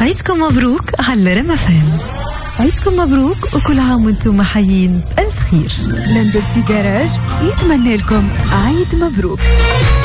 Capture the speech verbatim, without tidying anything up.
عيدكم مبروك على ريم اف ام. عيدكم مبروك وكل عام وانتم حيين بألف خير. لاندرسي جراج يتمنى لكم عيد مبروك.